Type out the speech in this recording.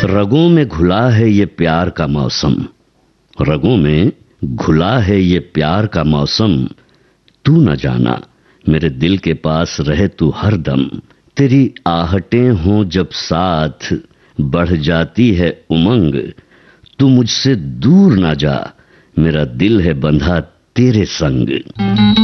रगों में घुला है ये प्यार का मौसम, रगों में घुला है ये प्यार का मौसम। तू न जाना मेरे दिल के पास रहे तू हर दम। तेरी आहटें हों जब साथ बढ़ जाती है उमंग। तू मुझसे दूर ना जा, मेरा दिल है बंधा तेरे संग।